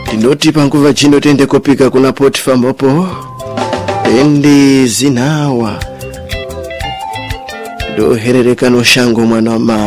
Ndoti panguva chino tende kopika kuna Potifa mbopo endi zinawa do herereka no shango mwana wa